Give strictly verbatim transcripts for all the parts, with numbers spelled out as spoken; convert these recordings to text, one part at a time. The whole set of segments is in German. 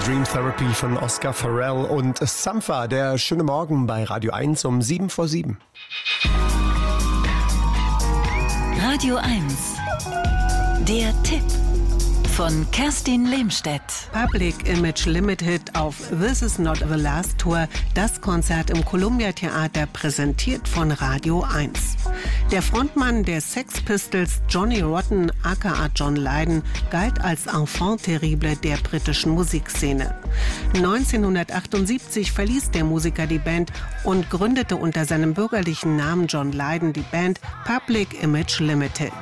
Dream Therapy von Oscar Farrell und Sampha, der schöne Morgen bei Radio eins um sieben vor sieben. Radio eins, der Tipp von Kerstin Lehmstedt. Public Image Limited auf This Is Not the Last Tour, das Konzert im Columbia Theater, präsentiert von Radio eins. Der Frontmann der Sex Pistols, Johnny Rotten aka John Lydon, galt als Enfant terrible der britischen Musikszene. neunzehnhundertachtundsiebzig verließ der Musiker die Band und gründete unter seinem bürgerlichen Namen John Lydon die Band Public Image Limited.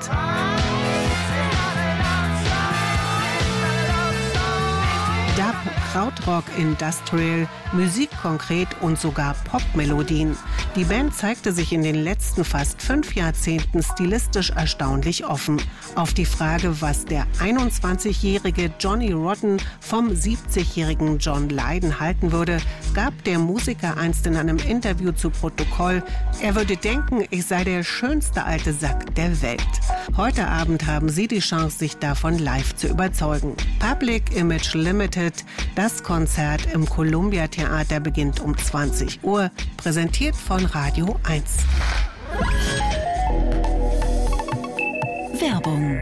Dub, Krautrock, Industrial, Musik konkret und sogar Popmelodien. Die Band zeigte sich in den letzten fast fünf Jahrzehnten stilistisch erstaunlich offen. Auf die Frage, was der einundzwanzigjährige Johnny Rotten vom siebzigjährigen John Lydon halten würde, gab der Musiker einst in einem Interview zu Protokoll, er würde denken, ich sei der schönste alte Sack der Welt. Heute Abend haben Sie die Chance, sich davon live zu überzeugen. Public Image Limited, das Konzert im Columbia Theater, beginnt um zwanzig Uhr, präsentiert von Radio eins. Werbung.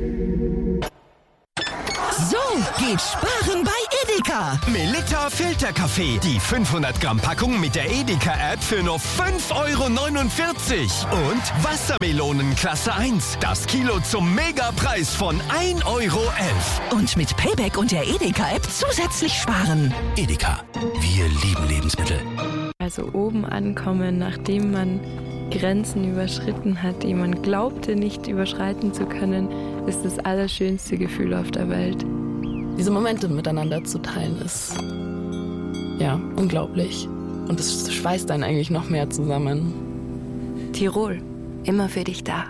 So geht Sparen bei Edeka. Melitta Filterkaffee. Die fünfhundert Gramm Packung mit der Edeka-App für nur fünf Euro neunundvierzig. Und Wassermelonen Klasse eins. Das Kilo zum Megapreis von ein Euro elf. Und mit Payback und der Edeka-App zusätzlich sparen. Edeka. Wir lieben Lebensmittel. Also oben ankommen, nachdem man Grenzen überschritten hat, die man glaubte nicht überschreiten zu können, ist das allerschönste Gefühl auf der Welt. Diese Momente miteinander zu teilen ist, ja, unglaublich. Und es schweißt einen eigentlich noch mehr zusammen. Tirol, immer für dich da.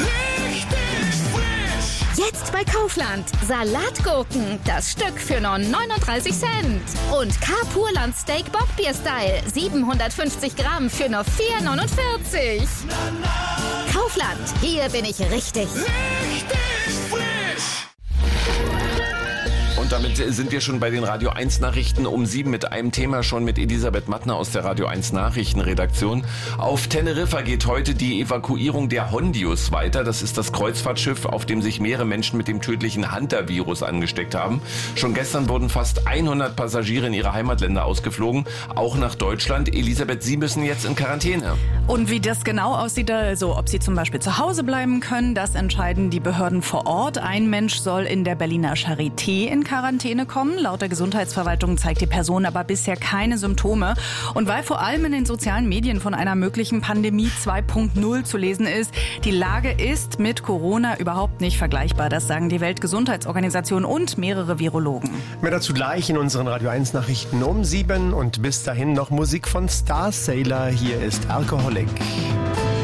Jetzt bei Kaufland. Salatgurken, das Stück für nur neununddreißig Cent. Und K-Purland Steak Bockbier Style, siebenhundertfünfzig Gramm für nur vier neunundvierzig. Kaufland, hier bin ich richtig. Richtig frisch. Und damit sind wir schon bei den Radio eins Nachrichten um sieben mit einem Thema schon mit Elisabeth Mattner aus der Radio eins Nachrichtenredaktion. Auf Teneriffa geht heute die Evakuierung der Hondius weiter. Das ist das Kreuzfahrtschiff, auf dem sich mehrere Menschen mit dem tödlichen Hunter-Virus angesteckt haben. Schon gestern wurden fast hundert Passagiere in ihre Heimatländer ausgeflogen, auch nach Deutschland. Elisabeth, Sie müssen jetzt in Quarantäne. Und wie das genau aussieht, also ob Sie zum Beispiel zu Hause bleiben können, das entscheiden die Behörden vor Ort. Ein Mensch soll in der Berliner Charité in Quarantäne kommen. Laut der Gesundheitsverwaltung zeigt die Person aber bisher keine Symptome. Und weil vor allem in den sozialen Medien von einer möglichen Pandemie zwei Punkt null zu lesen ist, die Lage ist mit Corona überhaupt nicht vergleichbar. Das sagen die Weltgesundheitsorganisation und mehrere Virologen. Mehr dazu gleich in unseren Radio eins Nachrichten um sieben und bis dahin noch Musik von Star Sailor. Hier ist Alcoholic.